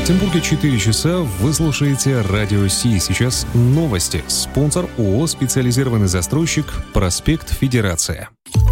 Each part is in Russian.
Петербурге 4 часа. Вы слушаете Радио Си. Сейчас новости. Спонсор ООО «Специализированный застройщик», проспект Федерация.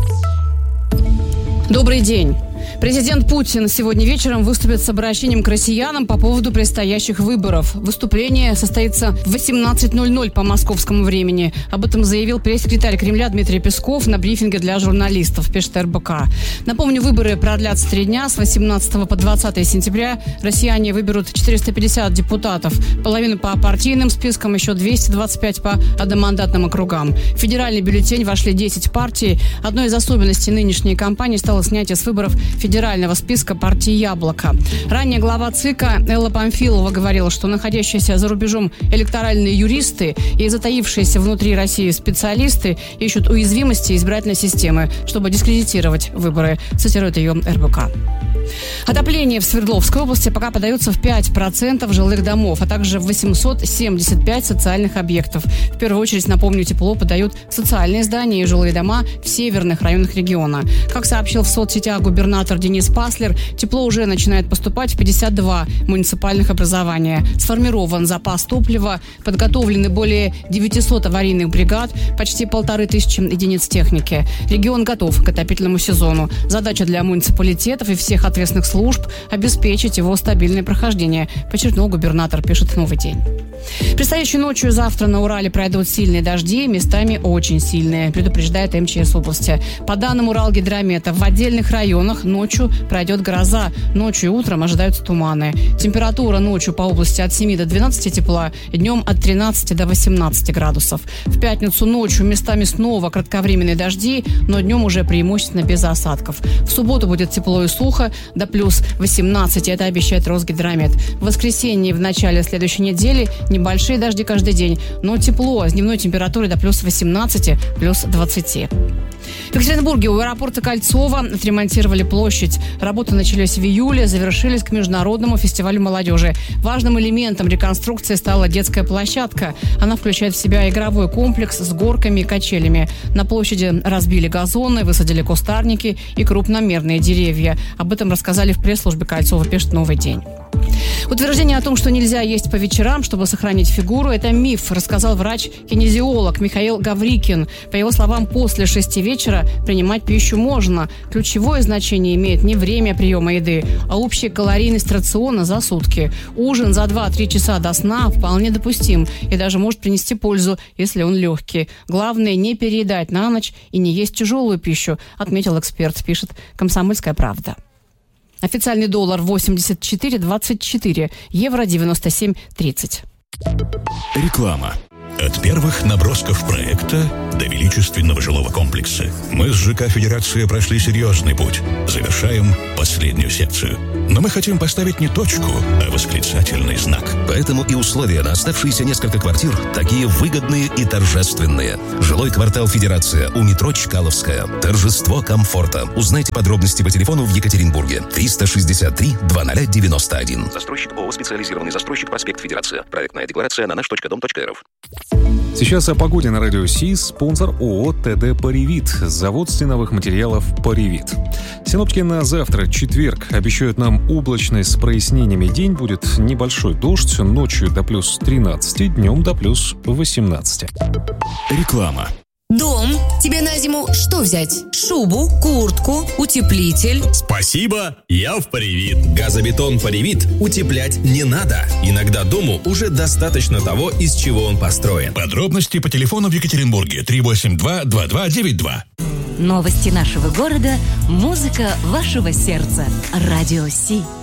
Добрый день. Президент Путин сегодня вечером выступит с обращением к россиянам по поводу предстоящих выборов. Выступление состоится в 18:00 по московскому времени. Об этом заявил пресс-секретарь Кремля Дмитрий Песков на брифинге для журналистов, пишет РБК. Напомню, выборы продлятся 3 дня. С 18 по 20 сентября россияне выберут 450 депутатов. Половину по партийным спискам, еще 225 по одномандатным округам. В федеральный бюллетень вошли 10 партий. Одной из особенностей нынешней кампании стало снятие с выборов федерального списка партии «Яблоко». Ранее глава ЦИКа Элла Памфилова говорила, что находящиеся за рубежом электоральные юристы и затаившиеся внутри России специалисты ищут уязвимости избирательной системы, чтобы дискредитировать выборы, цитирует ее РБК. Отопление в Свердловской области пока подается в 5% жилых домов, а также в 875 социальных объектов. В первую очередь, напомню, тепло подают социальные здания и жилые дома в северных районах региона. Как сообщил в соцсетях губернатор Денис Паслер, тепло уже начинает поступать в 52 муниципальных образования. Сформирован запас топлива, подготовлены более 900 аварийных бригад, почти 1500 единиц техники. Регион готов к отопительному сезону. Задача для муниципалитетов и всех ответственных служб обеспечить его стабильное прохождение, подчеркнул губернатор, пишет «Новый день». Предстоящей ночью и завтра на Урале пройдут сильные дожди, местами очень сильные, предупреждает МЧС области. По данным Уралгидромета, в отдельных районах ночью пройдет гроза, ночью и утром ожидаются туманы. Температура ночью по области от 7 до 12 тепла, днем от 13 до 18 градусов. В пятницу ночью местами снова кратковременные дожди, но днем уже преимущественно без осадков. В субботу будет тепло и сухо, до плюс 18, это обещает Росгидромет. В воскресенье и в начале следующей недели небольшие дожди каждый день, но тепло с дневной температурой до плюс 18, плюс 20. В Екатеринбурге у аэропорта Кольцово отремонтировали площадь. Работы начались в июле, завершились к Международному фестивалю молодежи. Важным элементом реконструкции стала детская площадка. Она включает в себя игровой комплекс с горками и качелями. На площади разбили газоны, высадили кустарники и крупномерные деревья. Об этом рассказали в пресс-службе Кольцова, пишет «Новый день». Утверждение о том, что нельзя есть по вечерам, чтобы сохранить фигуру, это миф, рассказал врач-кинезиолог Михаил Гаврикин. По его словам, после 6 вечера принимать пищу можно. Ключевое значение имеет не время приема еды, а общая калорийность рациона за сутки. Ужин за 2-3 часа до сна вполне допустим и даже может принести пользу, если он легкий. Главное, не переедать на ночь и не есть тяжелую пищу, отметил эксперт, пишет «Комсомольская правда». Официальный доллар 84,24, евро 97,30. Реклама. От первых набросков проекта до величественного жилого комплекса мы с ЖК «Федерация» прошли серьезный путь. Завершаем последнюю секцию. Но мы хотим поставить не точку, а восклицательный знак. Поэтому и условия на оставшиеся несколько квартир такие выгодные и торжественные. Жилой квартал «Федерация» у метро Чкаловская. Торжество комфорта. Узнайте подробности по телефону в Екатеринбурге. 363-2091. Застройщик ООО «Специализированный застройщик», проспект Федерация. Проектная декларация на наш.дом.рф. Сейчас о погоде на Радио Си. Спонсор ООО «ТД Паривит», завод стеновых материалов «Паривит». Синоптики на завтра, четверг, обещают нам облачность с прояснениями. День будет небольшой дождь, ночью до плюс 13, днем до плюс 18. Реклама. Дом. Тебе на зиму что взять? Шубу, куртку, утеплитель? Спасибо, я в Паривит. Газобетон Паривит утеплять не надо. Иногда дому уже достаточно того, из чего он построен. Подробности по телефону в Екатеринбурге 382-2292. Новости нашего города, музыка вашего сердца. Радио Си.